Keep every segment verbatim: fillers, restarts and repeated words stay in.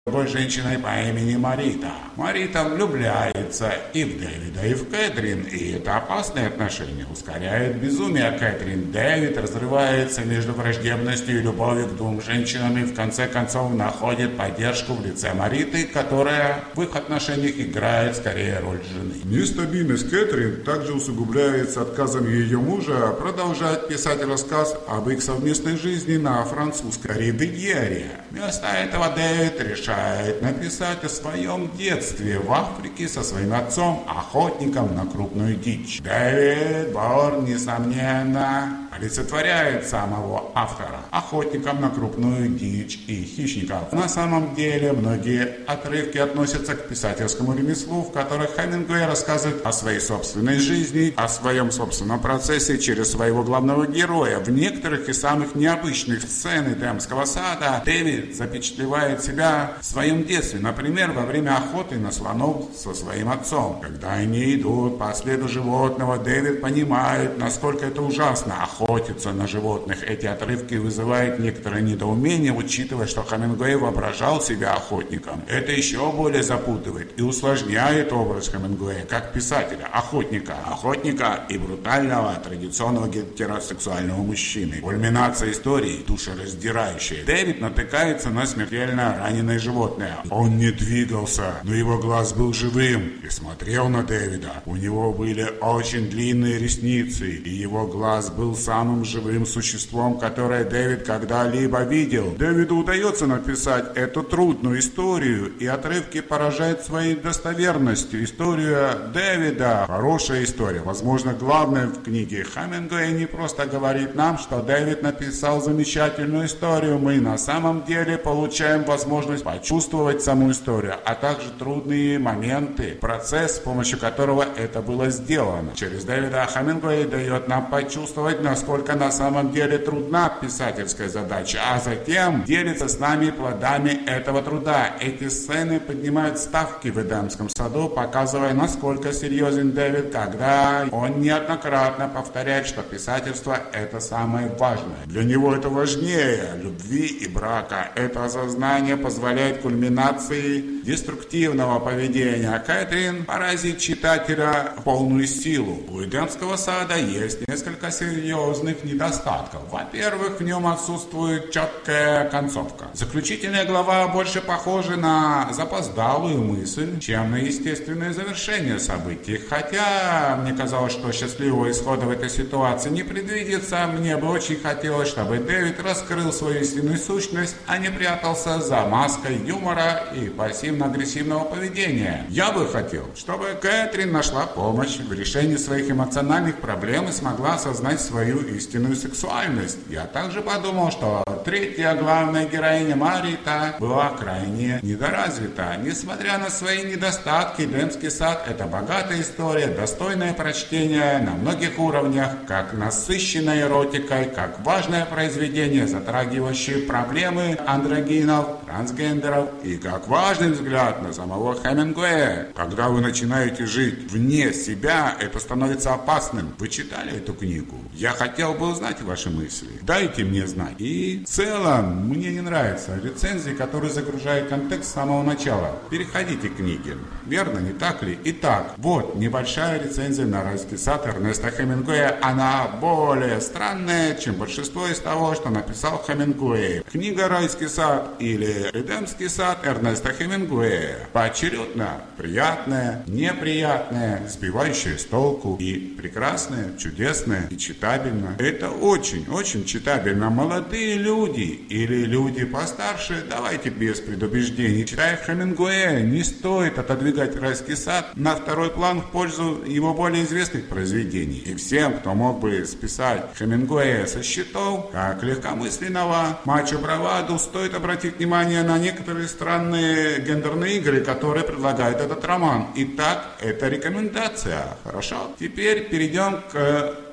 другой женщиной по имени Марита. Марита влюбляется и в Дэвида, и в Кэтрин, и это опасные отношения ускоряет безумие Кэтрин. Дэвид разрывается между враждебностью и любовью к двум женщинам и в конце концов находит поддержку в лице Мариты, которая в их отношениях играет скорее роль жены. Нестабильность Кэтрин также усугубляется отказом ее мужа продолжать писать рассказ об их совместной жизни на французской ривьере. Вместо этого Дэвид решает написать о своем детстве в Африке со своим отцом, охотником на крупную дичь. Дэвид Борн, несомненно, олицетворяет самого автора, охотником на крупную дичь и хищников. На самом деле, многие отрывки относятся к писательскому ремеслу, в которых Хемингуэй рассказывает о своей собственной жизни, о своем собственном процессе через своего главного героя. В некоторых из самых необычных сцен Эдемского сада Дэвид запечатлевает себя в своем детстве, например, во время охоты на слонов со своим отцом. Когда они идут по следу животного, Дэвид понимает, насколько это ужасно охотиться на животных. Эти отрывки вызывают некоторое недоумение, учитывая, что Хемингуэй воображал себя охотником. Это еще более запутывает и усложняет образ Хемингуэя как писателя, охотника, охотника и брутального традиционного гетеросексуального мужчины. Кульминация истории душераздирающая. Дэвид натыкается на смертельно раненое животное. Он не двигался, но его глаз был живым и смотрел на Дэвида. У него были очень длинные ресницы, и его глаз был самым живым существом, которое Дэвид когда-либо видел. Дэвиду удается написать эту трудную историю, и отрывки поражают своей достоверностью. История Дэвида – хорошая история. Возможно, главное в книге Хемингуэй не просто говорит нам, что Дэвид написал замечательную историю. Мы на самом деле получаем возможность почувствовать саму историю, а также трудные моменты, процесс, с помощью которого это было сделано. Через Дэвида Хемингуэй дает нам почувствовать, насколько на самом деле трудна писательская задача, а затем делится с нами плодами этого труда. Эти сцены поднимают ставки в Эдемском саду, показывая, насколько серьезен Дэвид, когда он неоднократно повторяет, что писательство – это самое важное. Для него это важнее любви и брака. Это осознание позволяет кульминации деструктивного поведения. Кэтрин поразит читателя в полную силу. У Эдемского сада есть несколько серьезных недостатков. Во-первых, в нем отсутствует четкая концовка. Заключительная глава больше похожа на запоздалую мысль, чем на естественное завершение событий. Хотя мне казалось, что счастливого исхода в этой ситуации не предвидится, мне бы очень хотелось, чтобы Дэвид раскрыл свою истинную сущность, а не прятался за маской юмора и пассивно-агрессивного поведения. Я бы хотел, чтобы Кэтрин нашла помощь в решении своих эмоциональных проблем и смогла осознать свою истинную сексуальность. Я также подумал, что третья главная героиня Марита была крайне недоразвита. Несмотря на свои недостатки, Эдемский сад – это богатая история, достойное прочтения на многих уровнях, как насыщенная эротикой, как важное произведение, затрагивающее проблемы андрогинов, трансгендеров и как важный взгляд на самого Хемингуэя. Когда вы начинаете жить вне себя, это становится опасным. Вы читали эту книгу? Я хотел бы узнать ваши мысли. Дайте мне знать. И в целом мне не нравятся рецензии, которые загружают контекст с самого начала. Переходите к книге. Верно, не так ли? Итак, вот небольшая рецензия на «Райский сад» Эрнеста Хемингуэя. Она более странная, чем большинство из того, что написал Хемингуэй. Книга «Райский сад» или «Эдемский сад» Эрнеста Хемингуэя. Поочередно приятная, неприятная, сбивающая с толку и прекрасная, чудесная и читабельно. Это очень-очень читабельно. Молодые люди или люди постарше, давайте без предубеждений. Читая Хемингуэя, не стоит отодвигать «Райский сад» на второй план в пользу его более известных произведений. И всем, кто мог бы списать Хемингуэя со счетов, как легкомысленного мачо-браваду, стоит обратить внимание на некоторые странные гендерные игры, которые предлагает этот роман. Итак, это рекомендация. Хорошо? Теперь перейдем к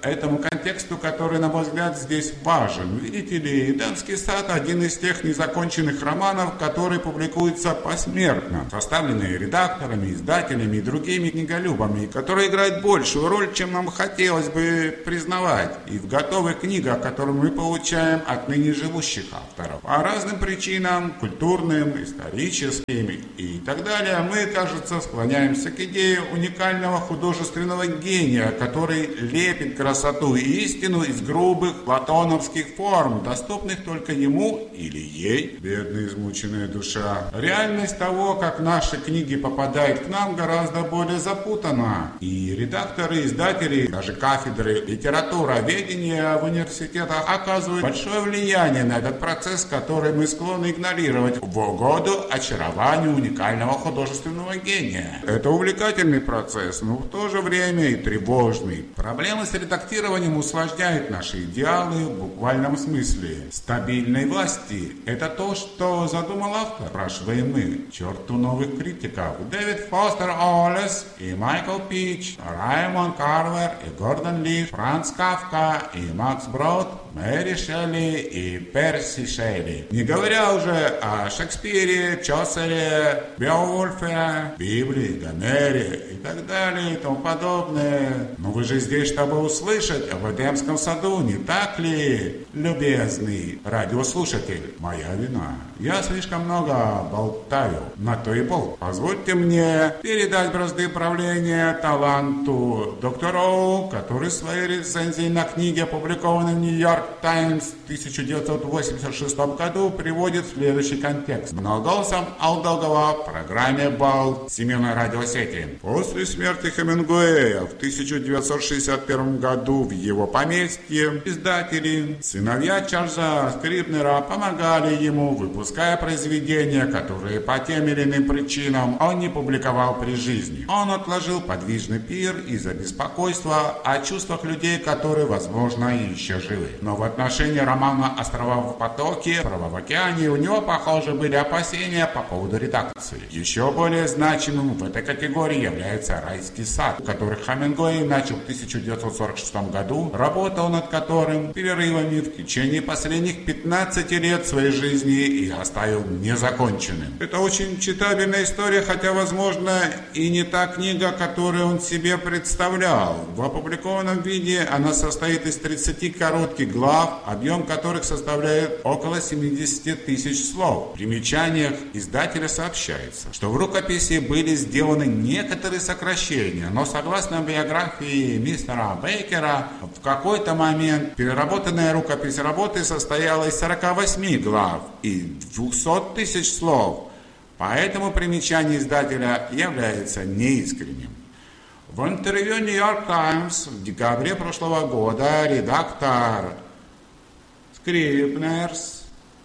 этому контексту, который, на мой взгляд, здесь важен. Видите ли, «Эдемский сад» — один из тех незаконченных романов, который публикуется посмертно, составленный редакторами, издателями и другими книголюбами, который играет большую роль, чем нам хотелось бы признавать, и в готовых книгах, которые мы получаем от ныне живущих авторов. По разным причинам, культурным, историческим и так далее, мы, кажется, склоняемся к идее уникального художественного гения, который лепит красоту и истину из грубых платоновских форм, доступных только ему или ей. Бедная измученная душа. Реальность того, как наши книги попадают к нам, гораздо более запутана. И редакторы, издатели, даже кафедры литературоведения в университетах оказывают большое влияние на этот процесс, который мы склонны игнорировать в угоду очарованию уникального художественного гения. Это увлекательный процесс, но в то же время и тревожный. Проблемы с редактированием усложняют наши идеалы в буквальном смысле. Стабильной власти – это то, что задумал автор, спрашиваем мы. Черту новых критиков. Дэвид Фостер Уоллес и Майкл Пич, Раймонд Карвер и Гордон Лиш, Франц Кафка и Макс Брод, Мэри Шелли и Перси Шелли. Не говоря уже о Шекспире, Чосере, Беовульфе, Библии, Гомере и так далее и тому подобное. Но вы же здесь, чтобы услышать об Эдемском саду, не так ли, любезный радиослушатель? Моя вина. Я слишком много болтаю, на то и пол. Позвольте мне передать бразды правления таланту доктору, который в своей рецензии на книге, опубликованной в Нью-Йорк Таймс в тысяча девятьсот восемьдесят шестом году, приводит следующий контекст. Но голосом Алдогова в программе «Бал» Всемирной радиосети. После смерти Хемингуэя в тысяча девятьсот шестьдесят первом году в его поместье издатели, сыновья Чарльза Скрибнера, помогали ему, выпуская произведения, которые по тем или иным причинам он не публиковал при жизни. Он отложил подвижный пир из-за беспокойства о чувствах людей, которые, возможно, еще живы. Но в отношении романа «Острова в потоке», «Права в океане» у него, похоже, были опасения по поводу редакции. Еще более значимым в этой категории является «Райский сад», который Хемингуэй начал в тысяча девятьсот сорок шестом году, работал над которым перерывами в течение последних пятнадцати лет своей жизни и оставил незаконченным. Это очень читабельная история, хотя, возможно, и не та книга, которую он себе представлял. В опубликованном виде она состоит из тридцати коротких глав, объем которых составляет около семидесяти тысяч слов. В примечаниях издателя сообщается, что в рукописи были сделаны некоторые сокращения, но согласно биографии мистера Бейкера, в какой-то момент переработанная рукопись работы состояла из сорока восьми глав и двухсот тысяч слов, поэтому примечание издателя является неискренним. В интервью Нью-Йорк Таймс в декабре прошлого года редактор Скрибнерс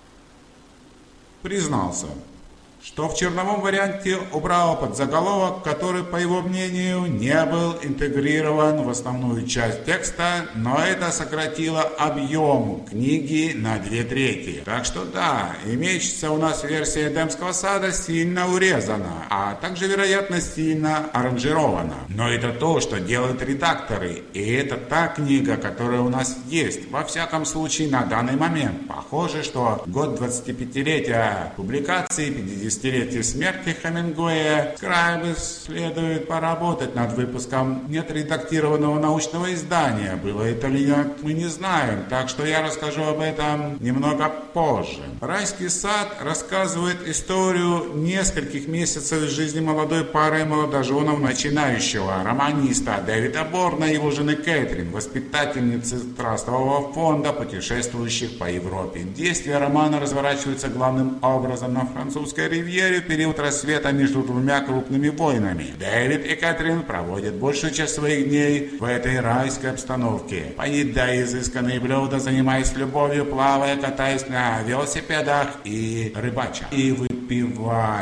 признался, что в черновом варианте убрал подзаголовок, который, по его мнению, не был интегрирован в основную часть текста, но это сократило объем книги на две трети. Так что да, имеющаяся у нас версия Эдемского сада сильно урезана, а также, вероятно, сильно аранжирована. Но это то, что делают редакторы, и это та книга, которая у нас есть, во всяком случае, на данный момент. Похоже, что год двадцатипятилетия публикации, пятидесятилетия смерти Хемингуэя, скрайбы следует поработать над выпуском неотредактированного научного издания. Было это или нет, мы не знаем, так что я расскажу об этом немного позже. «Райский сад» рассказывает историю нескольких месяцев из жизни молодой пары молодоженов начинающего романиста Дэвида Борна и его жены Кэтрин, воспитательницы трастового фонда, путешествующих по Европе. Действие романа разворачивается главным образом на французской ривьере в период рассвета между двумя крупными войнами. Дэвид и Кэтрин проводят большую часть своих дней в этой райской обстановке, поедая изысканные блюда, занимаясь любовью, плавая, катаясь на велосипедах и рыбача, и выпивая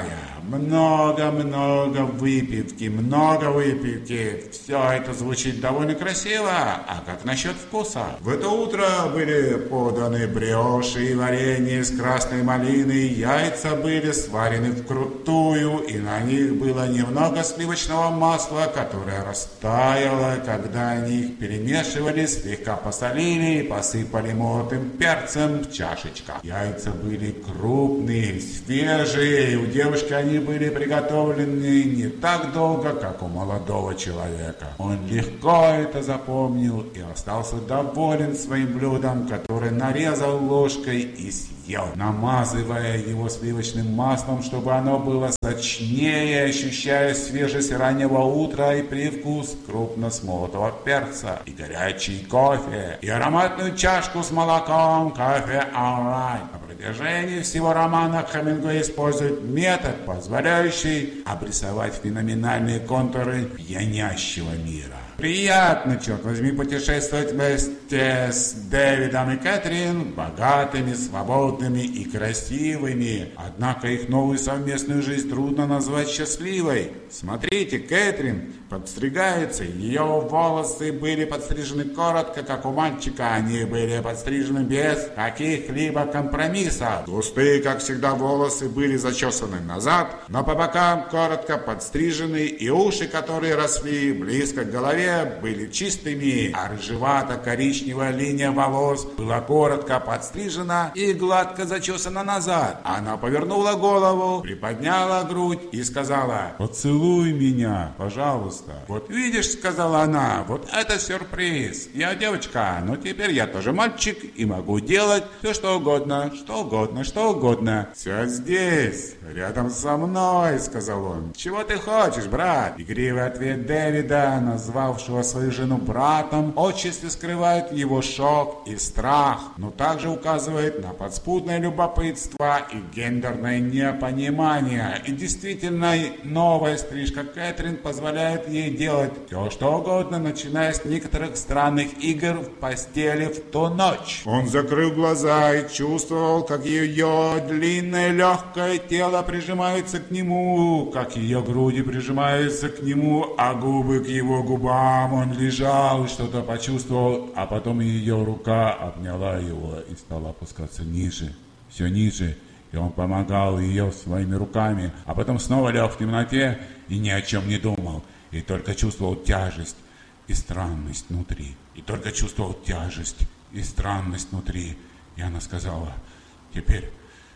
много-много выпивки, много выпивки. Все это звучит довольно красиво, а как насчет вкуса? В это утро были поданы бреши и варенье с красной малиной, яйца были сварены вкрутую, и на них было немного сливочного масла, которое растаяло, когда они их перемешивали, слегка посолили и посыпали молотым перцем в чашечках. Яйца были крупные, свежие, и у девушки они были приготовлены не так долго, как у молодого человека. Он легко это запомнил и остался доволен своим блюдом, которое нарезал ложкой и съел, намазывая его сливочным маслом, чтобы оно было сочнее, ощущая свежесть раннего утра и привкус крупно смолотого перца, и горячий кофе, и ароматную чашку с молоком, кофе all right. На протяжении всего романа Хемингуэй использует метод, позволяющий обрисовать феноменальные контуры пьянящего мира. Приятно, черт возьми, путешествовать вместе с Дэвидом и Кэтрин, богатыми, свободными и красивыми. Однако их новую совместную жизнь трудно назвать счастливой. Смотрите, Кэтрин подстригается, ее волосы были подстрижены коротко, как у мальчика, они были подстрижены без каких-либо компромиссов. Густые, как всегда, волосы были зачесаны назад, но по бокам коротко подстрижены, и уши, которые росли близко к голове, были чистыми, а рыжевато-коричневая линия волос была коротко подстрижена и гладко зачесана назад. Она повернула голову, приподняла грудь и сказала: «Поцелуй меня, пожалуйста». «Вот видишь», — сказала она, — «вот это сюрприз. Я девочка, но теперь я тоже мальчик и могу делать все, что угодно, что угодно, что угодно. Все здесь, рядом со мной», — сказал он. «Чего ты хочешь, брат?» Игривый ответ Дэвида, назвавшего свою жену братом, отчасти скрывает его шок и страх, но также указывает на подспудное любопытство и гендерное непонимание. И действительно, новая стрижка Кэтрин позволяет ей делать все, что угодно, начиная с некоторых странных игр в постели в ту ночь. Он закрыл глаза и чувствовал, как ее длинное легкое тело прижимается к нему, как ее груди прижимаются к нему, а губы к его губам. Он лежал и что-то почувствовал, а потом ее рука обняла его и стала опускаться ниже, все ниже, и он помогал ее своими руками, а потом снова лег в темноте и ни о чем не думал, и только чувствовал тяжесть и странность внутри, и только чувствовал тяжесть и странность внутри. И она сказала: «Теперь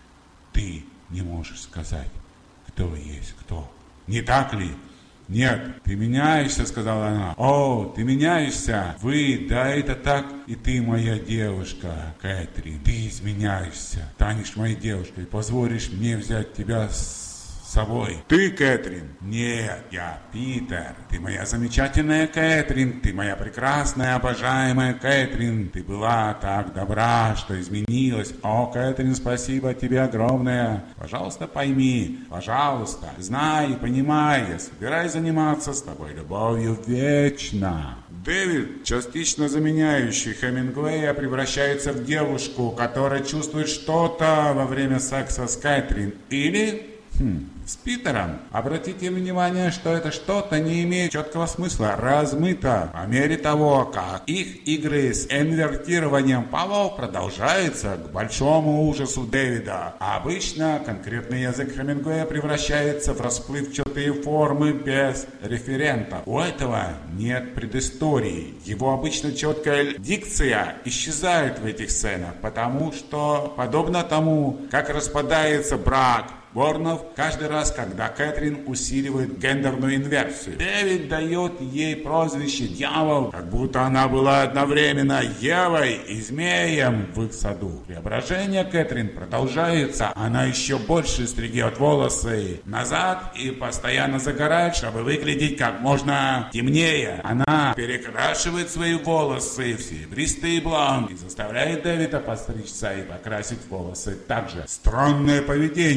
ты не можешь сказать, кто есть кто. Не так ли?» «Нет, ты меняешься», — сказала она. «О, ты меняешься. Вы, да, это так. И ты моя девушка, Кэтрин. Ты изменяешься. Станешь моей девушкой. Позволишь мне взять тебя с собой». «Ты, Кэтрин?» «Нет, я Питер. Ты моя замечательная Кэтрин. Ты моя прекрасная, обожаемая Кэтрин. Ты была так добра, что изменилась. О, Кэтрин, спасибо тебе огромное. Пожалуйста, пойми. Пожалуйста, знай и понимай. Я собираюсь заниматься с тобой любовью вечно». Дэвид, частично заменяющий Хемингуэя, превращается в девушку, которая чувствует что-то во время секса с Кэтрин. Или... Хм, с Питером. Обратите внимание, что это что-то не имеет четкого смысла, размыто. По мере того, как их игры с инвертированием полов продолжаются, к большому ужасу Дэвида. А обычно конкретный язык Хемингуэя превращается в расплывчатые формы без референта. У этого нет предыстории. Его обычно четкая дикция исчезает в этих сценах, потому что, подобно тому, как распадается брак Борнов каждый раз, когда Кэтрин усиливает гендерную инверсию. Дэвид дает ей прозвище «Дьявол», как будто она была одновременно Евой и змеем в их саду. Преображение Кэтрин продолжается. Она еще больше стригет волосы назад и постоянно загорает, чтобы выглядеть как можно темнее. Она перекрашивает свои волосы в серебристый блонд и заставляет Дэвида постричься и покрасить волосы также. Странное поведение.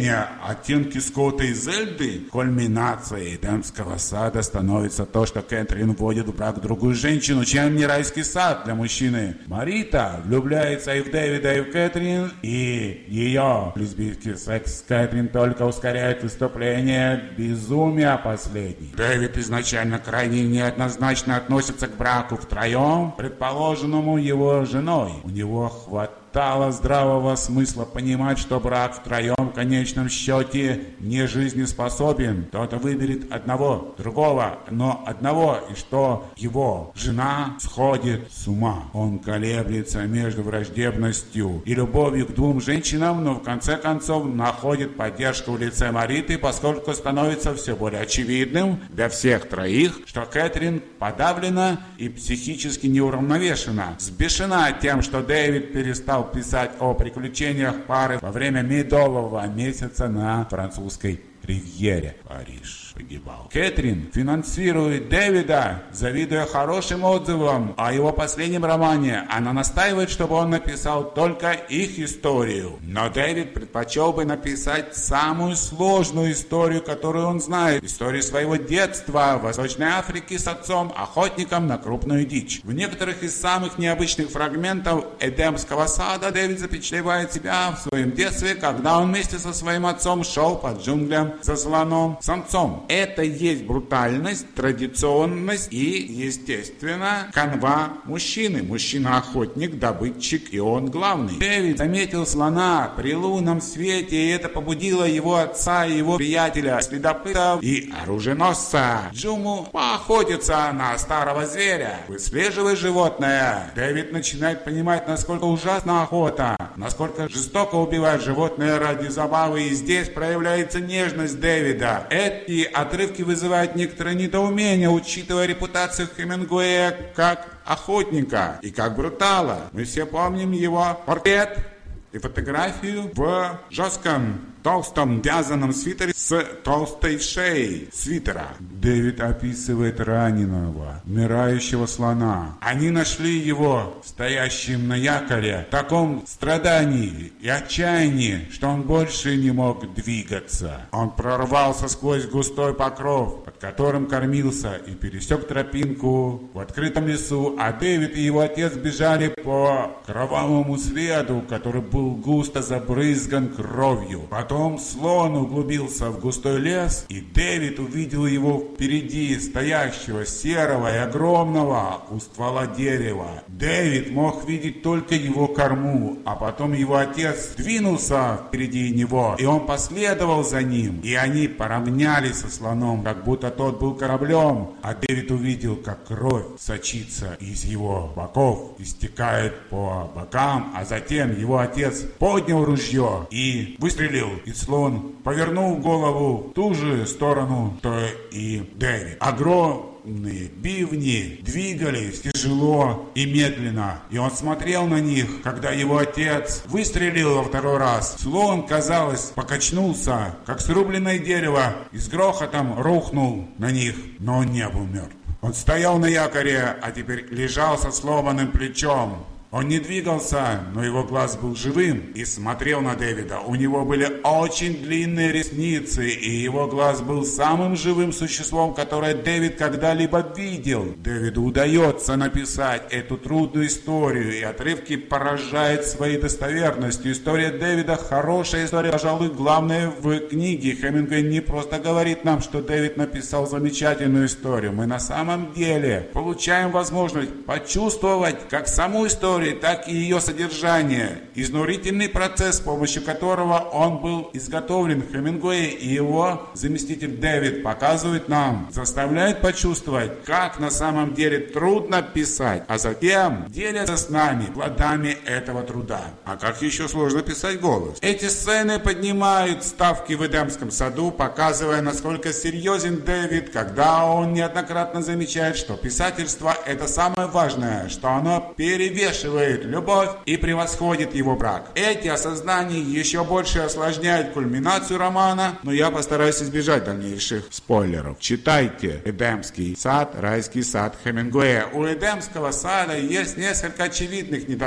оттенки Скотта и Зельды. Кульминацией Эдемского сада становится то, что Кэтрин вводит в брак другую женщину, чем не райский сад для мужчины. Марита влюбляется и в Дэвида, и в Кэтрин, и ее лесбийский секс с Кэтрин только ускоряет выступление безумия последней. Дэвид изначально крайне неоднозначно относится к браку втроем, предположенному его женой. У него хватало здравого смысла понимать, что брак втроем в конечном счете не жизнеспособен. Кто-то выберет одного, другого, но одного, и что его жена сходит с ума. Он колеблется между враждебностью и любовью к двум женщинам, но в конце концов находит поддержку в лице Мариты, поскольку становится все более очевидным для всех троих, что Кэтрин подавлена и психически неуравновешена, взбешена тем, что Дэвид перестал писать о приключениях пары во время медового месяца на французской ривьере. Париж погибал. Кэтрин финансирует Дэвида, завидуя хорошим отзывам о его последнем романе. Она настаивает, чтобы он написал только их историю. Но Дэвид предпочел бы написать самую сложную историю, которую он знает. Историю своего детства в Восточной Африке с отцом, охотником на крупную дичь. В некоторых из самых необычных фрагментов Эдемского сада Дэвид запечатлевает себя в своем детстве, когда он вместе со своим отцом шел по джунглям за слоном-самцом. Это есть брутальность, традиционность и, естественно, канва мужчины. Мужчина-охотник, добытчик, и он главный. Дэвид заметил слона при лунном свете, и это побудило его отца и его приятеля, следопытов и оруженосца Джуму поохотиться на старого зверя. Выслеживая животное, Дэвид начинает понимать, насколько ужасна охота, насколько жестоко убивать животное ради забавы, и здесь проявляется нежность Дэвида. Эти отрывки вызывают некоторое недоумение, учитывая репутацию Хемингуэя как охотника и как брутала. Мы все помним его портрет и фотографию в жестком толстом вязаном свитере с толстой шеей свитера. Дэвид описывает раненого, умирающего слона. Они нашли его стоящим на якоре в таком страдании и отчаянии, что он больше не мог двигаться. Он прорвался сквозь густой покров, под которым кормился, и пересек тропинку в открытом лесу, а Дэвид и его отец бежали по кровавому следу, который был густо забрызган кровью. Потом Потом слон углубился в густой лес, и Дэвид увидел его впереди, стоящего серого и огромного у ствола дерева. Дэвид мог видеть только его корму, а потом его отец двинулся впереди него, и он последовал за ним, и они поравнялись со слоном, как будто тот был кораблем, а Дэвид увидел, как кровь сочится из его боков и стекает по бокам, а затем его отец поднял ружье и выстрелил, и слон повернул голову в ту же сторону, что и Дэвид. Огромные бивни двигались тяжело и медленно, и он смотрел на них, когда его отец выстрелил во второй раз. Слон, казалось, покачнулся, как срубленное дерево, и с грохотом рухнул на них, но он не был мертв. Он стоял на якоре, а теперь лежал со сломанным плечом. Он не двигался, но его глаз был живым и смотрел на Дэвида. У него были очень длинные ресницы, и его глаз был самым живым существом, которое Дэвид когда-либо видел. Дэвиду удается написать эту трудную историю, и отрывки поражают своей достоверностью. История Дэвида хорошая история, пожалуй, главная в книге. Хемингуэй не просто говорит нам, что Дэвид написал замечательную историю. Мы на самом деле получаем возможность почувствовать как саму историю, так и ее содержание. Изнурительный процесс, с помощью которого он был изготовлен. Хемингуэй и его заместитель Дэвид показывают нам, заставляют почувствовать, как на самом деле трудно писать, а затем делятся с нами плодами этого труда. А как еще сложно писать голос? Эти сцены поднимают ставки в Эдемском саду, показывая, насколько серьезен Дэвид, когда он неоднократно замечает, что писательство — это самое важное, что оно перевешивает любовь и превосходит его брак. Эти осознания еще больше осложняют кульминацию романа, но я постараюсь избежать дальнейших спойлеров. Читайте «Эдемский сад», «Райский сад» Хемингуэя. У Эдемского сада есть несколько очевидных недостатков.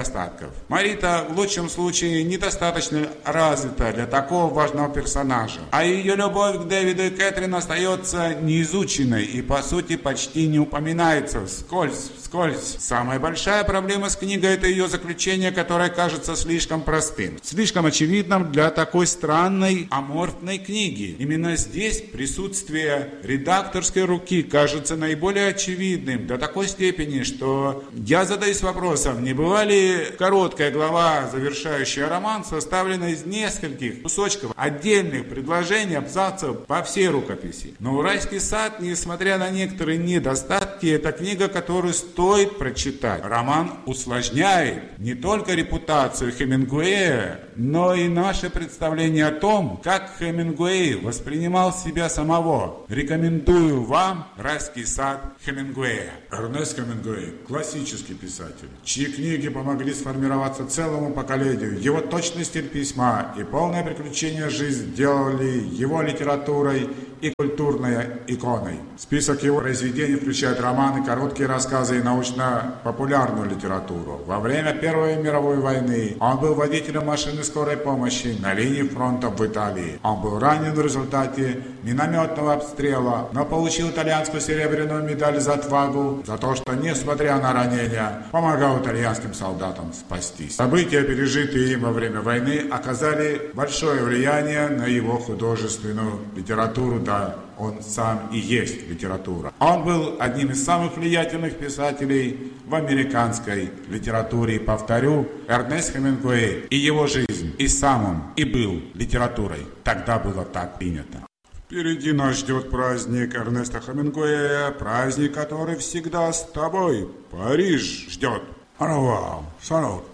талантов. Марита в лучшем случае недостаточно развита для такого важного персонажа, а ее любовь к Дэвиду и Кэтрин остается неизученной и по сути почти не упоминается, вскользь, вскользь. Самая большая проблема с книгой — это ее заключение, которое кажется слишком простым, слишком очевидным для такой странной, аморфной книги. Именно здесь присутствие редакторской руки кажется наиболее очевидным до такой степени, что я задаюсь вопросом, не была ли короткая глава, завершающая роман, составлена из нескольких кусочков, отдельных предложений, абзацев по всей рукописи. Но «Райский сад», несмотря на некоторые недостатки, это книга, которую стоит прочитать. Роман усложняет не только репутацию Хемингуэя, но и наше представление о том, как Хемингуэй воспринимал себя самого. Рекомендую вам «Райский сад» Хемингуэя. Эрнест Хемингуэй – классический писатель, чьи книги помогли сформироваться целому поколению. Его точный стиль письма и полное приключение жизнь сделали его литературой и культурной иконой. Список его произведений включает романы, короткие рассказы и научно-популярную литературу. Во время Первой мировой войны он был водителем машины скорой помощи на линии фронта в Италии. Он был ранен в результате минометного обстрела, но получил итальянскую серебряную медаль за отвагу, за то, что, несмотря на ранения, помогал итальянским солдатам спастись. События, пережитые им во время войны, оказали большое влияние на его художественную литературу. Да, он сам и есть литература. Он был одним из самых влиятельных писателей в американской литературе. Повторю, Эрнест Хемингуэй и его жизнь, и сам он, и был литературой. Тогда было так принято. Впереди нас ждет праздник Эрнеста Хемингуэя, праздник, который всегда с тобой. Париж ждет. Au revoir. Salut.